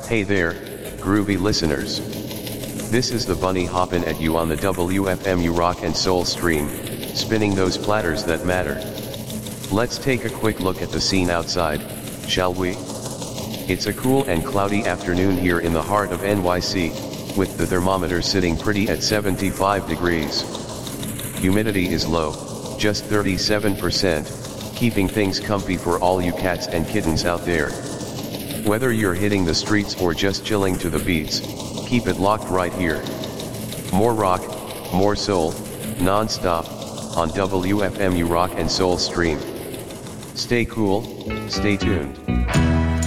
Hey there, groovy listeners. This is the bunny hoppin' at you on the WFMU Rock and Soul stream, spinning those platters that matter. Let's take a quick look at the scene outside, shall we? It's a cool and cloudy afternoon here in the heart of NYC, with the thermometer sitting pretty at 75 degrees. Humidity is low, just 37%, keeping things comfy for all you cats and kittens out there. Whether you're hitting the streets or just chilling to the beats, keep it locked right here. More rock, more soul, non-stop, on WFMU Rock and Soul stream. Stay cool, stay tuned.